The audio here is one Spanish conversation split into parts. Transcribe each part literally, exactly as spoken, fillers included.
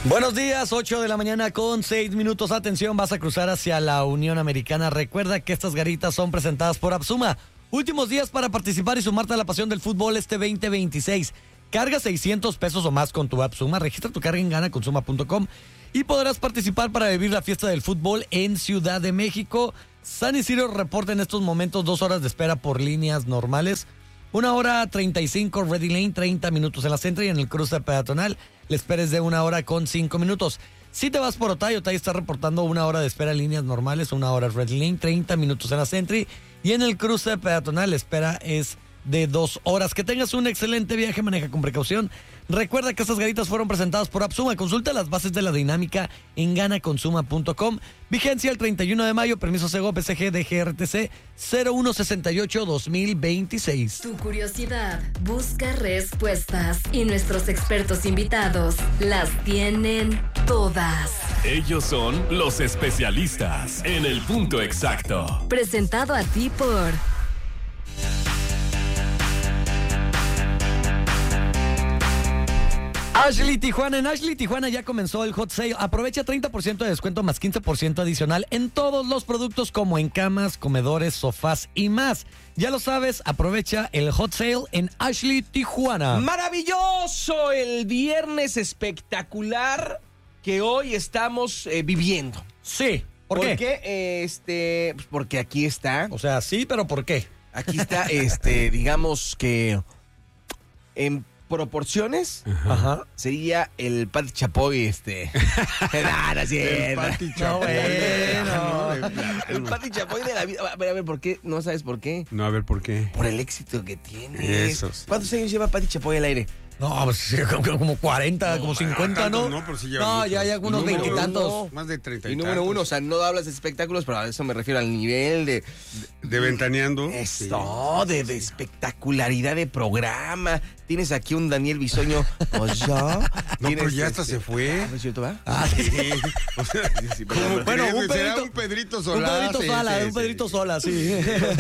Buenos días, ocho de la mañana con seis minutos. Atención, vas a cruzar hacia la Unión Americana. Recuerda que estas garitas son presentadas por Absuma. Últimos días para participar y sumarte a la pasión del fútbol este veinte veintiséis. Carga seiscientos pesos o más con tu Absuma. Registra tu carga en gana consuma punto com y podrás participar para vivir la fiesta del fútbol en Ciudad de México. San Isidro reporta en estos momentos dos horas de espera por líneas normales. Una hora treinta y cinco, Ready Lane, treinta minutos en la Centro, y en el cruce peatonal la espera es de una hora con cinco minutos. Si te vas por Otay, Otay está reportando una hora de espera en líneas normales, una hora Ready Lane, treinta minutos en la Centro, y en el cruce peatonal la espera es de dos horas. Que tengas un excelente viaje, maneja con precaución. Recuerda que estas garitas fueron presentadas por Absuma. Consulta las bases de la dinámica en gana consuma punto com. Vigencia el treinta y uno de mayo. Permiso Sego P C G D G R T C cero uno sesenta y ocho dos mil veintiséis. Tu curiosidad busca respuestas y nuestros expertos invitados las tienen todas. Ellos son los especialistas en el punto exacto. Presentado a ti por Ashley Tijuana. En Ashley Tijuana ya comenzó el hot sale. Aprovecha treinta por ciento de descuento más quince por ciento adicional en todos los productos, como en camas, comedores, sofás y más. Ya lo sabes, aprovecha el hot sale en Ashley Tijuana. Maravilloso el viernes espectacular que hoy estamos eh, viviendo. Sí. ¿Por, ¿Por qué? qué? Eh, este, pues porque aquí está. O sea, sí, pero ¿por qué? Aquí está, este, digamos que en proporciones, Ajá. sería el Pati Chapoy, este. No, no es cierto. El Pati No, Chapoy. bueno. El Pati Chapoy de la vida. A ver, a ver, ¿por qué? ¿No sabes por qué? No, a ver, ¿por qué? Por el éxito que tiene. Eso sí. ¿Cuántos años lleva Pati Chapoy al aire? No, pues sí, como, como cuarenta, No, como cincuenta, tanto ¿no? no, pero sí lleva No, mucho. ya hay algunos Número veintitantos. uno. Más de treinta y, Y número tantos. uno, o sea, no hablas de espectáculos, pero a eso me refiero al nivel de... De ventaneando. Esto, de, de espectacularidad de programa. Tienes aquí un Daniel Bisoño. O ya. No, Tienes, pero ya hasta este, se fue. ¿No es cierto, va? Ah, sí. O sea, Sí, ¿cómo pero- Bueno, crees? un Será Pedrito- un Pedrito Un Sola. Pedrito sí, Sola, sí, un sí. Pedrito Sola, sí.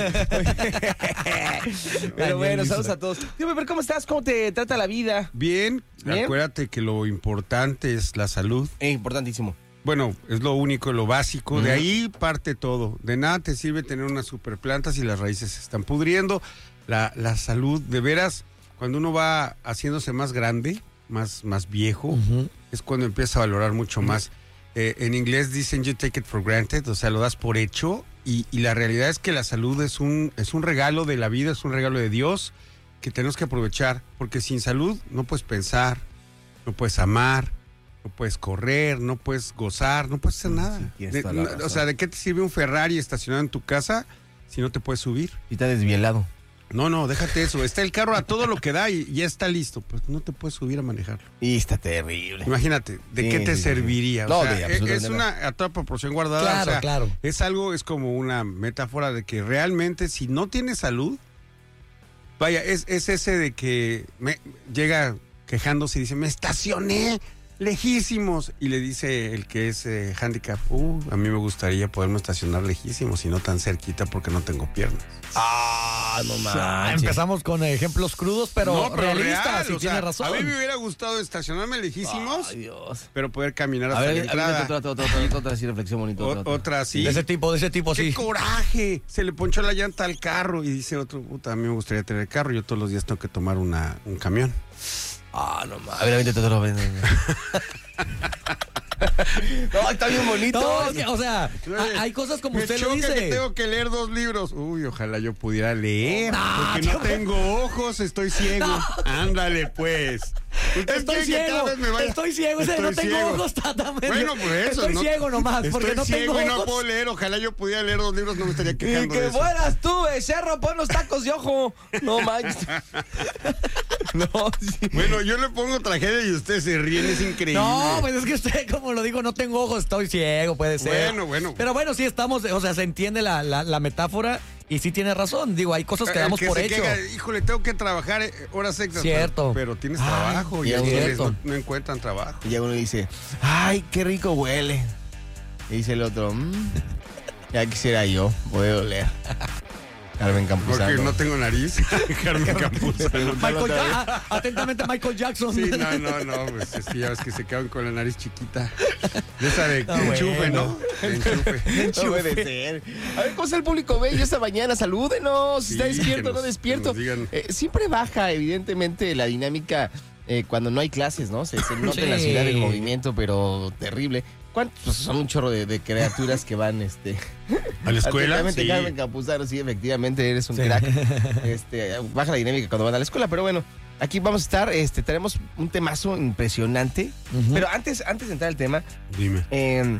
Pero bueno, saludos a todos. Dime, pero ¿cómo estás? ¿Cómo te trata la vida? Bien, Bien. acuérdate que lo importante es la salud. Es importantísimo. Bueno, es lo único, lo básico. De Ujú. ahí parte todo. De nada te sirve tener unas superplantas si las raíces se están pudriendo. La, la salud, de veras, cuando uno va haciéndose más grande, más, más viejo, Ujú. es cuando empieza a valorar mucho más. Eh, en inglés dicen you take it for granted, o sea, lo das por hecho. Y, y la realidad es que la salud es un, es un regalo de la vida, es un regalo de Dios que tenemos que aprovechar. Porque sin salud no puedes pensar, no puedes amar, no puedes correr, no puedes gozar, no puedes hacer nada. tienes De- toda la no- razón. o sea, ¿de qué te sirve un Ferrari estacionado en tu casa si no te puedes subir? Y está desvielado. No, no, déjate eso. Está el carro a todo lo que da y ya está listo. Pues no te puedes subir a manejarlo. Y está terrible. Imagínate, ¿de Sí, qué te sí, sí, sí. serviría? O No, sea, de es- absolutamente es una a toda proporción guardada. Claro, o sea, claro. Es algo, es como una metáfora de que realmente si no tienes salud, vaya, es, es ese de que me, llega quejándose y dice, me estacioné lejísimos. Y le dice el que es eh, handicap, uh, a mí me gustaría poderme estacionar lejísimos y no tan cerquita porque no tengo piernas. Ah, no Ah, manches. empezamos con ejemplos crudos, pero, no, pero realistas, real, y o sea, tiene razón. A mí me hubiera gustado estacionarme lejísimos, Ay, Dios. pero poder caminar A hasta ver, la entrada. otra, otra, otra, otra, otra, así reflexión bonita. O- Otra, otra. otra así. De ese tipo, de ese tipo, ¡Qué sí. coraje! Se le ponchó la llanta al carro y dice otro, puta, a mí me gustaría tener carro. Yo todos los días tengo que tomar una, un camión. Ah, no mames. A ver, avéntate otro. ven, ven, ven. No, está bien bonito. No, es que, o sea, ha- hay cosas como Me usted lo choca dice. que tengo que leer dos libros. Uy, ojalá yo pudiera leer. No, porque no tío. tengo ojos, estoy ciego. Ándale, pues. ¿Usted Estoy quiere que cada ciego, vez me vaya? estoy ciego, ese, no Estoy tengo ciego. ojos, tata. Bueno, por eso. Estoy no- ciego nomás, porque estoy no ciego tengo y no ojos. puedo leer. Ojalá yo pudiera leer dos libros, no me estaría Y quejando que de eso. fueras tú, becerro, pon los tacos de ojo. No manches. No, sí. Bueno, yo le pongo tragedia y ustedes se ríen, es increíble. No, pues es que usted, como lo digo, no tengo ojos, estoy ciego, puede ser. Bueno, bueno. Pero bueno, sí estamos, o sea, se entiende la, la, la metáfora y sí tiene razón. Digo, hay cosas que El damos que por se hecho. queja, híjole, tengo que trabajar eh, horas extras. Cierto. Pero, pero tienes Ay, trabajo y es hay quienes cierto. no, no encuentran trabajo. Y ya uno dice, ay, qué rico huele. Y dice el otro, mmm, ya quisiera yo poder oler. Carmen Campuzano. Porque no tengo nariz. Carmen Campuzano. Michael ja- Atentamente, Michael Jackson. Sí, no, no, no, pues es que ya ves que se quedan con la nariz chiquita. De esa de Ah, enchufe, bueno. ¿no? De enchufe. No puede ser. A ver, ¿cómo está el público bello esta mañana? Salúdenos. Sí, ¿Está despierto que o no nos- despierto? que nos digan. Eh, siempre baja, evidentemente, la dinámica eh, cuando no hay clases, ¿no? Se, se nota en la Sí. ciudad el movimiento, pero terrible. ¿Cuántos? Pues son un chorro de, de criaturas que van, este... A la escuela, Atentamente, sí. Carmen Campuzano, sí, efectivamente, eres un Sí. crack. Este, baja la dinámica cuando van a la escuela, pero bueno, aquí vamos a estar, este, tenemos un temazo impresionante. Ujú. Pero antes, antes de entrar al tema, Dime. eh,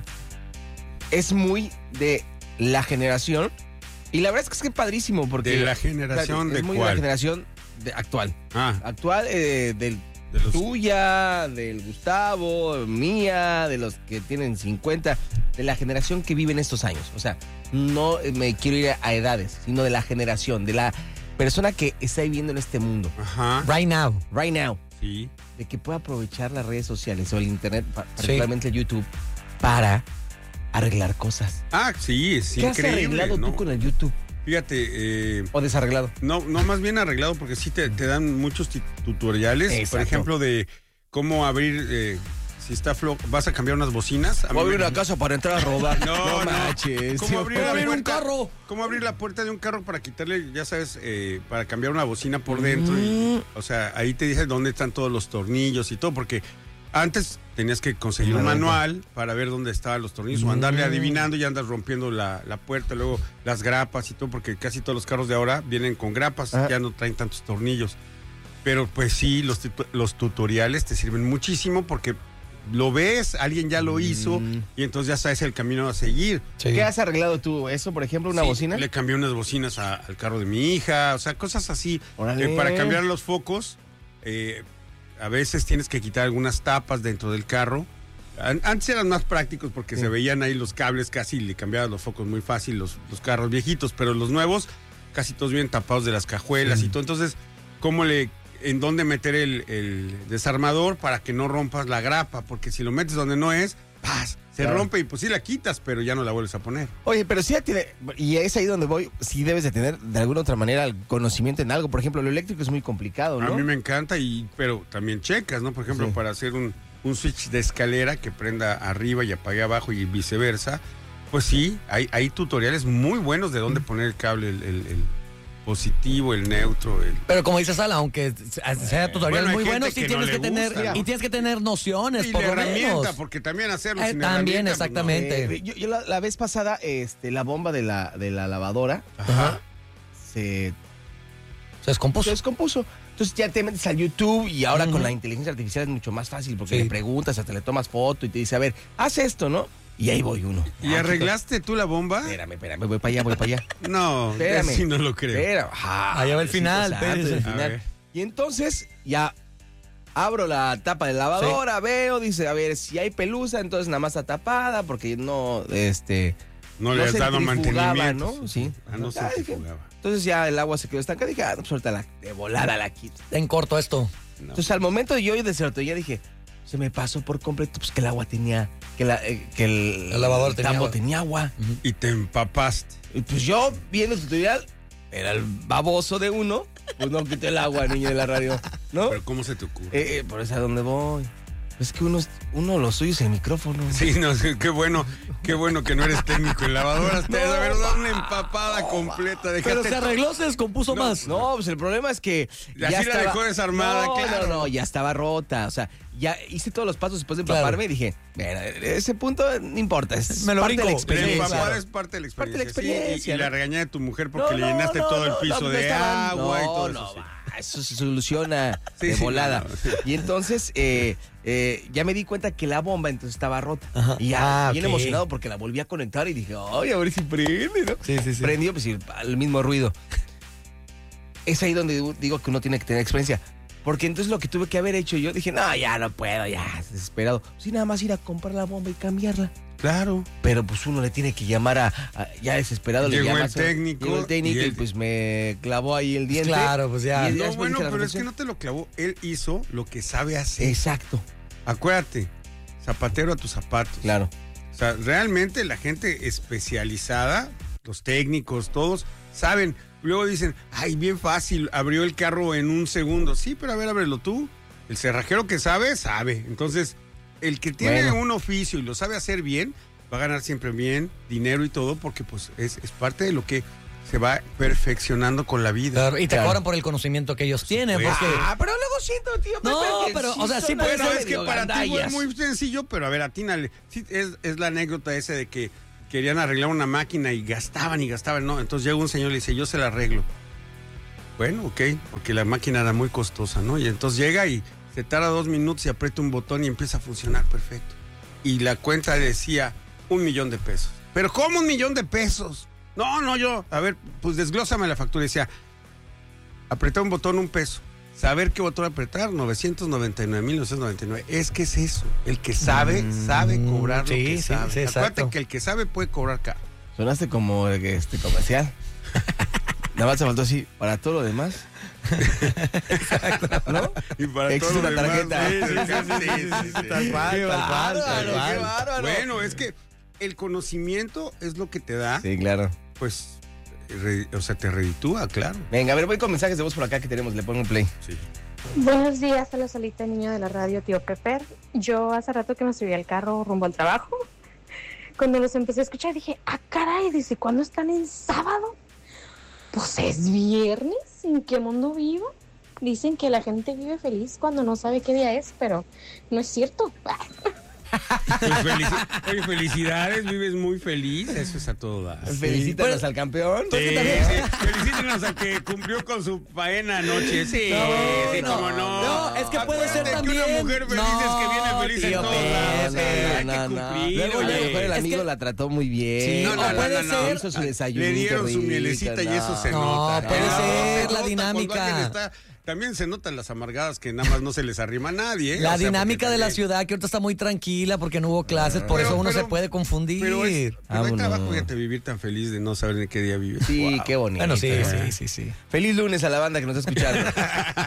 es muy de la generación, y la verdad es que es que es padrísimo, porque... ¿De la generación es de muy de la cuál? generación de- actual. Ah, Actual, eh, del de los... tuya, del Gustavo, mía, de los que tienen cincuenta, de la generación que vive en estos años. O sea, no me quiero ir a edades, sino de la generación, de la persona que está viviendo en este mundo, Ajá, Right now. right now, sí. de que pueda aprovechar las redes sociales o el internet, pa- particularmente el YouTube, para arreglar cosas. Ah, sí, es ¿Qué has increíble, arreglado ¿no? tú con el YouTube? Fíjate, eh, ¿O desarreglado? no, no más bien arreglado porque sí te, te dan muchos ti- tutoriales. Por Exacto. ejemplo, de cómo abrir, eh, si está flojo, vas a cambiar unas bocinas. A mí Voy a abrir me- una casa para entrar a robar. No, no. manches. ¿Cómo abrir, Voy a la abrir un puerta, carro. ¿Cómo abrir la puerta de un carro para quitarle, ya sabes, eh, para cambiar una bocina por dentro? Y, o sea, ahí te dice dónde están todos los tornillos y todo, porque antes tenías que conseguir un manual para ver dónde estaban los tornillos o andarle adivinando y andas rompiendo la, la puerta, luego las grapas y todo, porque casi todos los carros de ahora vienen con grapas, Ah. ya no traen tantos tornillos. Pero pues sí, los, titu- los tutoriales te sirven muchísimo porque lo ves, alguien ya lo hizo Mm. y entonces ya sabes el camino a seguir. Sí. ¿Qué has arreglado tú? ¿Eso, por ejemplo, una Sí, bocina? Le cambié unas bocinas a- al carro de mi hija, o sea, cosas así. Órale. Eh, para cambiar los focos, eh, a veces tienes que quitar algunas tapas dentro del carro. An- Antes eran más prácticos porque Sí. se veían ahí los cables casi y le cambiabas los focos muy fácil, los, los carros viejitos, pero los nuevos casi todos vienen tapados de las cajuelas y todo. Entonces, ¿cómo le, en dónde meter el, el desarmador para que no rompas la grapa? Porque si lo metes donde no es, ¡paz! Se Claro. rompe y pues sí la quitas, pero ya no la vuelves a poner. Oye, pero sí ya tiene, y es ahí donde voy, sí debes de tener de alguna otra manera el conocimiento en algo. Por ejemplo, lo eléctrico es muy complicado, ¿no? A mí me encanta, y pero también checas, ¿no? Por ejemplo, Sí. para hacer un, un switch de escalera que prenda arriba y apague abajo y viceversa, pues sí, hay, hay tutoriales muy buenos de dónde poner el cable, el, el- el positivo, el neutro, el... Pero como dices, Ala, aunque sea tutoriales bueno, hay muy gente buenos, sí que tienes no que le tener gusta. y tienes que tener nociones, Y por la lo herramienta, menos. porque también hacerlo Eh, sin también, herramienta, exactamente. Eh, yo yo la, la vez pasada, este, la bomba de la, de la lavadora pues, no. Ajá. se, Se descompuso. se descompuso. Entonces ya te metes al YouTube y ahora Ujú. con la inteligencia artificial es mucho más fácil porque Sí. le preguntas, hasta le tomas foto y te dice, a ver, haz esto, ¿no? Y ahí voy uno. ¿Y Ah, arreglaste tú la bomba? Espérame, espérame, voy para allá, voy para allá. No, Espérame. sí no lo creo. Espera. Ah, Ahí va el Diosito final, santo, espérese. el A final. ver. Y entonces ya abro la tapa de lavadora, veo, dice, a ver, si hay pelusa, entonces nada más está tapada porque no, este... No le has dado centrifugaba, mantenimiento. ¿no? Sí. Ah, no Ah, dije, centrifugaba. entonces ya el agua se quedó estancada. Dije, ah, no, pues ahorita la, de volada la quito. En corto esto. No. Entonces al momento de yo ir de cierto, ya dije, se me pasó por completo, pues que el agua tenía, que, la, eh, que el, El lavador tenía tambo agua. tenía agua. Y te empapaste. Y pues yo, viendo el tutorial, era el baboso de uno, pues no quité el agua, niño de la radio, ¿no? Pero ¿cómo se te ocurre? Eh, eh, por eso a dónde voy. Es que uno, es- uno lo suyo es el micrófono. Sí, no, sí, qué bueno, qué bueno que no eres técnico en lavadoras. Te has de haber dado una empapada completa. Pero Dejaste se arregló, se descompuso No, más. No, pues el problema es que Y ya así la estaba... dejó desarmada, no, claro. No, no, ya estaba rota. O sea, ya hice todos los pasos después de Claro. empaparme y dije, mira, ese punto no importa, es Me lo parte de la brinco. Pero experiencia. empapada claro. es parte de la Parte de experiencia. la sí, y- experiencia, y, la ¿no? regañada de tu mujer porque No, le no, llenaste no, todo el no, piso no, de no estaban- agua y no, todo no, eso. sí. va, eso se soluciona Sí, de sí, volada. no, no. Y entonces eh, eh, ya me di cuenta que la bomba entonces estaba rota. Ajá. Y ya Ah, bien ok. emocionado porque la volví a conectar y dije, ay, a ver si prende, ¿no? Sí, sí, sí. Prendió, pues sí, el mismo ruido. Es ahí donde digo- digo que uno tiene que tener experiencia. Porque entonces lo que tuve que haber hecho yo, dije, no, ya no puedo, ya, desesperado. Sí, nada más ir a comprar la bomba y cambiarla. Claro. Pero pues uno le tiene que llamar a, a- ya desesperado. le Llegó el llamas, técnico Llegó el técnico y y, él- pues me clavó ahí el diente. Claro, pues ya. Y él- No, después bueno, dije la pero es que reflexión. no te lo clavó. Él hizo lo que sabe hacer. Exacto, Acuérdate, zapatero a tus zapatos. claro. O sea, realmente la gente especializada, los técnicos, todos, saben. Luego dicen, ay, bien fácil, abrió el carro en un segundo. Sí, pero a ver, ábrelo tú. El cerrajero que sabe, sabe. Entonces, el que tiene Bueno. un oficio y lo sabe hacer bien, va a ganar siempre bien, dinero y todo, porque pues es, es parte de lo que se va perfeccionando con la vida. Claro, y te Claro. cobran por el conocimiento que ellos tienen. supuesto. Porque, Ah, pero luego siento, tío. No, Pepe, que pero, o sea, sí son puede Bueno, ser es que medio para ti fue gandallas. muy sencillo, pero a ver, atínale. Sí, es, es la anécdota esa de que querían arreglar una máquina y gastaban y gastaban, ¿no? Entonces llega un señor y le dice, yo se la arreglo. Bueno, ok, porque la máquina era muy costosa, ¿no? Y entonces llega y se tarda dos minutos y aprieta un botón y empieza a funcionar perfecto. Y la cuenta decía un millón de pesos. ¿Pero cómo un millón de pesos? No, no, yo, a ver, pues desglósame la factura. Y decía, apretar un botón, un peso. Saber qué botón apretar, novecientos noventa y nueve mil novecientos noventa y nueve. Es que es eso. El que sabe, sabe cobrar lo sí, que sí, sabe. sí, Acuérdate exacto. que el que sabe puede cobrar caro. Sonaste como el que, este comercial. Nada más te faltó así, para todo lo demás. ¿No? Y para Existe todo lo una demás, tarjeta. sí, sí, sí, sí, sí. Tal cual, Qué tal cual, bárbaro, tal qué cual. bárbaro. Bueno, es que el conocimiento es lo que te da, Sí, claro. pues, re- o sea, te reditúa, claro. Venga, a ver, voy con mensajes de voz por acá que tenemos. Le pongo un play. Sí. Buenos días a la solita niño de la radio, tío Pepper. Yo hace rato que me subí al carro rumbo al trabajo. Cuando los empecé a escuchar dije, ah, caray, dice, ¿cuándo están en sábado? Pues es viernes, ¿en qué mundo vivo? Dicen que la gente vive feliz cuando no sabe qué día es, pero no es cierto. Pues felici- Oye, felicidades, vives muy feliz, eso es a todo dar. Felicítanos Pues- al campeón. Sí, sí. Felicítenos al que cumplió con su faena anoche. Sí, No, sí, no, cómo no. no, es que puede ser Acuérdate también. que una mujer feliz es que viene feliz en tío, todos pero- lados. No, Sí, hay no, que no, no. cumplir, Luego ya oye. mejor el Es amigo que- la trató muy bien. Sí, No, no, no, puede no, no. ser. Hizo su desayuno. Le dieron su mielecita y eso se No, nota. puede No, ser se la nota cuando dinámica. alguien está- también se notan las amargadas que nada más no se les arrima a nadie. La o sea, dinámica porque de la también- ciudad que ahorita está muy tranquila porque no hubo clases, por Pero- eso uno pero- se puede confundir. Pero, es, pero hay Vámonos. trabajo, fíjate, vivir tan feliz de no saber ni qué día vives. Sí, Wow. qué bonito. Bueno, sí, ¿eh? sí, sí, sí. Feliz lunes a la banda que nos está escuchando.